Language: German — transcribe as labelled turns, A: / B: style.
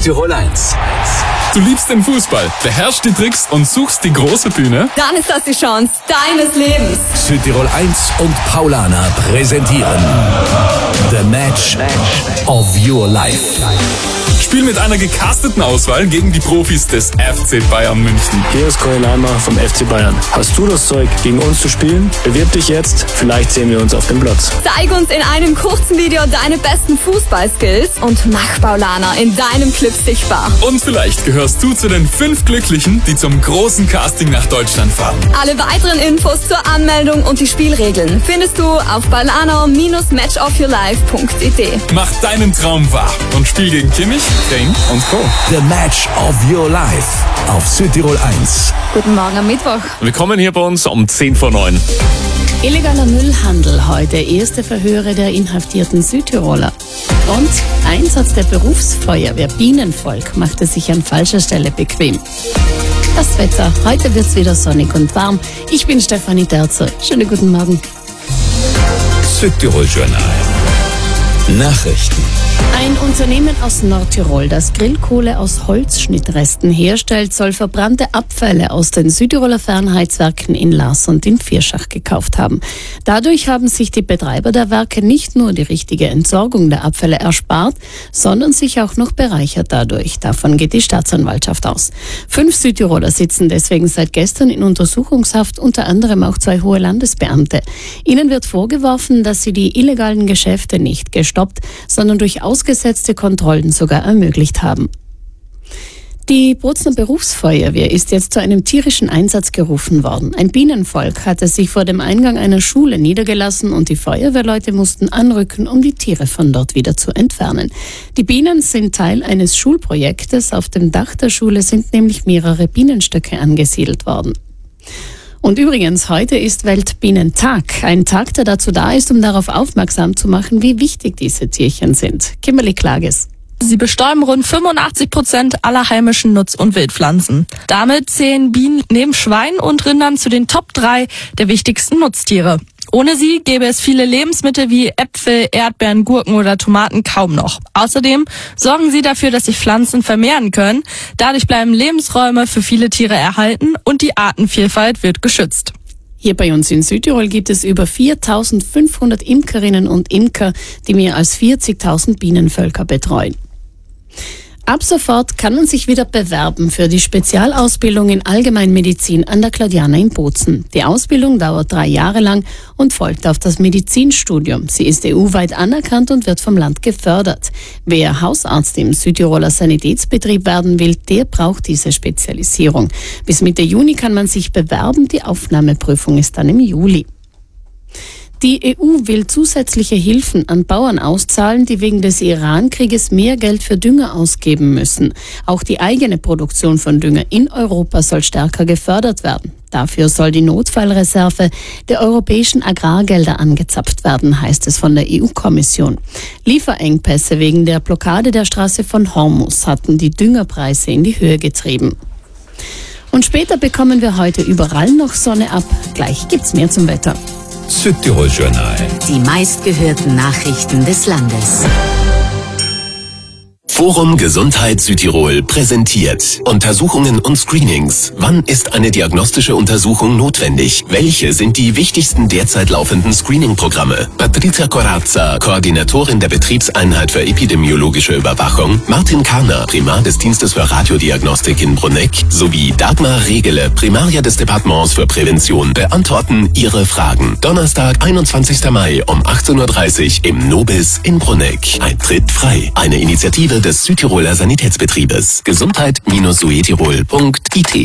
A: Südtirol 1.
B: Du liebst den Fußball, beherrschst die Tricks und suchst die große Bühne?
C: Dann ist das die Chance deines Lebens.
A: Südtirol 1 und Paulaner präsentieren The Match of Your Life.
B: Spiel mit einer gecasteten Auswahl gegen die Profis des FC Bayern München.
D: Hier ist Cory Leimer vom FC Bayern. Hast du das Zeug, gegen uns zu spielen? Bewirb dich jetzt, vielleicht sehen wir uns auf dem Platz.
C: Zeig uns in einem kurzen Video deine besten Fußballskills und mach Paulaner in deinem Clip sichtbar.
B: Und vielleicht gehörst du zu den 5 Glücklichen, die zum großen Casting nach Deutschland fahren.
C: Alle weiteren Infos zur Anmeldung und die Spielregeln findest du auf paulaner-matchofyourlife.de.
B: Mach deinen Traum wahr und spiel gegen Kimmich, Kane und Co.
A: The Match of Your Life auf Südtirol 1.
C: Guten Morgen am Mittwoch.
E: Willkommen hier bei uns um 10:10.
F: Illegaler Müllhandel, heute erste Verhöre der inhaftierten Südtiroler. Und Einsatz der Berufsfeuerwehr Bienenvolk machte sich an falscher Stelle bequem. Das Wetter, heute wird's wieder sonnig und warm. Ich bin Stefanie Derzer. Schönen guten Morgen.
A: Südtirol Journal. Nachrichten.
F: Ein Unternehmen aus Nordtirol, das Grillkohle aus Holzschnittresten herstellt, soll verbrannte Abfälle aus den Südtiroler Fernheizwerken in Lars und in Vierschach gekauft haben. Dadurch haben sich die Betreiber der Werke nicht nur die richtige Entsorgung der Abfälle erspart, sondern sich auch noch bereichert dadurch. Davon geht die Staatsanwaltschaft aus. 5 Südtiroler sitzen deswegen seit gestern in Untersuchungshaft, unter anderem auch 2 hohe Landesbeamte. Ihnen wird vorgeworfen, dass sie die illegalen Geschäfte nicht gestoppt, sondern durch ausgesetzte Kontrollen sogar ermöglicht haben. Die Brozner Berufsfeuerwehr ist jetzt zu einem tierischen Einsatz gerufen worden. Ein Bienenvolk hatte sich vor dem Eingang einer Schule niedergelassen und die Feuerwehrleute mussten anrücken, um die Tiere von dort wieder zu entfernen. Die Bienen sind Teil eines Schulprojektes. Auf dem Dach der Schule sind nämlich mehrere Bienenstöcke angesiedelt worden. Und übrigens, heute ist Weltbienentag. Ein Tag, der dazu da ist, um darauf aufmerksam zu machen, wie wichtig diese Tierchen sind. Kimberly Klages.
G: Sie bestäuben rund 85% aller heimischen Nutz- und Wildpflanzen. Damit zählen Bienen neben Schweinen und Rindern zu den Top 3 der wichtigsten Nutztiere. Ohne sie gäbe es viele Lebensmittel wie Äpfel, Erdbeeren, Gurken oder Tomaten kaum noch. Außerdem sorgen sie dafür, dass sich Pflanzen vermehren können. Dadurch bleiben Lebensräume für viele Tiere erhalten und die Artenvielfalt wird geschützt.
F: Hier bei uns in Südtirol gibt es über 4.500 Imkerinnen und Imker, die mehr als 40.000 Bienenvölker betreuen. Ab sofort kann man sich wieder bewerben für die Spezialausbildung in Allgemeinmedizin an der Claudiana in Bozen. Die Ausbildung dauert 3 Jahre lang und folgt auf das Medizinstudium. Sie ist EU-weit anerkannt und wird vom Land gefördert. Wer Hausarzt im Südtiroler Sanitätsbetrieb werden will, der braucht diese Spezialisierung. Bis Mitte Juni kann man sich bewerben. Die Aufnahmeprüfung ist dann im Juli. Die EU will zusätzliche Hilfen an Bauern auszahlen, die wegen des Iran-Krieges mehr Geld für Dünger ausgeben müssen. Auch die eigene Produktion von Dünger in Europa soll stärker gefördert werden. Dafür soll die Notfallreserve der europäischen Agrargelder angezapft werden, heißt es von der EU-Kommission. Lieferengpässe wegen der Blockade der Straße von Hormuz hatten die Düngerpreise in die Höhe getrieben. Und später bekommen wir heute überall noch Sonne ab. Gleich gibt's mehr zum Wetter.
A: Südtirol Journal.
H: Die meistgehörten Nachrichten des Landes.
I: Forum Gesundheit Südtirol präsentiert Untersuchungen und Screenings. Wann ist eine diagnostische Untersuchung notwendig? Welche sind die wichtigsten derzeit laufenden Screening-Programme? Patrizia Corazza, Koordinatorin der Betriebseinheit für epidemiologische Überwachung, Martin Karner, Primar des Dienstes für Radiodiagnostik in Bruneck, sowie Dagmar Regele, Primaria des Departements für Prävention, beantworten Ihre Fragen. Donnerstag, 21. Mai um 18:30 Uhr im Nobis in Bruneck. Eintritt frei. Eine Initiative des Südtiroler Sanitätsbetriebes. Gesundheit-suetirol.it